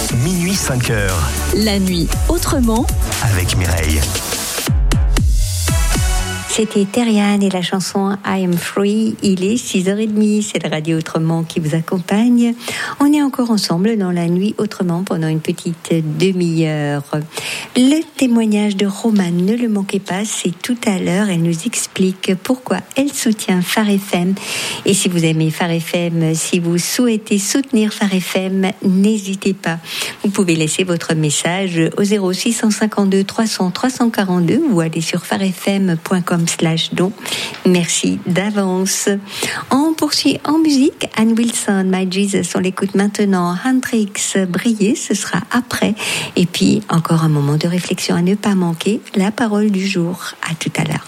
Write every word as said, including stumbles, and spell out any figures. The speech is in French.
Minuit cinq heures. La nuit autrement Avec Mireille. C'était Terriane et la chanson I Am Free. Il est six heures trente, c'est la radio Autrement qui vous accompagne. On est encore ensemble dans la nuit Autrement pendant une petite demi-heure. Le témoignage de Romane, ne le manquez pas, c'est tout à l'heure. Elle nous explique pourquoi elle soutient Phare F M. Et si vous aimez Phare F M, si vous souhaitez soutenir Phare F M, n'hésitez pas. Vous pouvez laisser votre message au zéro six cent cinquante-deux trois cents trois cent quarante-deux ou aller sur pharefm point com slash don. Merci d'avance. On poursuit en musique. Ann Wilson, My Jesus, on l'écoute maintenant. Hendrix, Briller, ce sera après. Et puis, encore un moment de réflexion à ne pas manquer. La parole du jour. À tout à l'heure.